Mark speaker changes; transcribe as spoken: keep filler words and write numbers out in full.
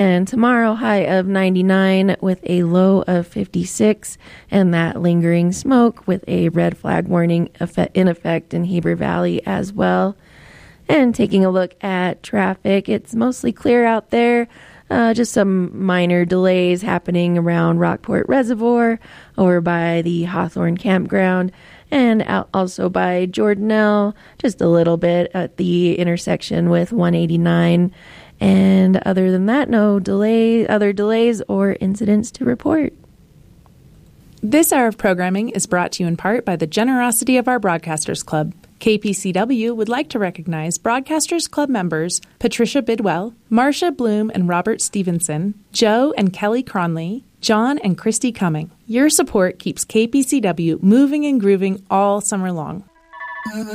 Speaker 1: And tomorrow, high of ninety-nine with a low of fifty-six, and that lingering smoke with a red flag warning in effect in Heber Valley as well. And taking a look at traffic, it's mostly clear out there. Uh, just some minor delays happening around Rockport Reservoir, over by the Hawthorne Campground, and out also by Jordanelle, just a little bit at the intersection with one eighty-nine. And other than that, no delay, other delays or incidents to report.
Speaker 2: This hour of programming is brought to you in part by the generosity of our Broadcasters Club. K P C W would like to recognize Broadcasters Club members Patricia Bidwell, Marcia Bloom and Robert Stevenson, Joe and Kelly Cronley, John and Christy Cumming. Your support keeps K P C W moving and grooving all summer long.